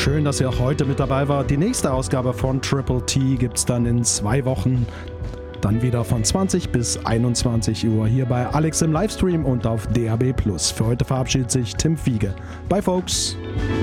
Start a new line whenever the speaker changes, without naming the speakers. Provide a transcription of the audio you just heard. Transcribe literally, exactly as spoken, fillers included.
Schön, dass ihr auch heute mit dabei wart. Die nächste Ausgabe von Triple T gibt es dann in zwei Wochen. Dann wieder von zwanzig bis einundzwanzig Uhr hier bei Alex im Livestream und auf D A B plus. Für heute verabschiedet sich Tim Fiege. Bye, folks!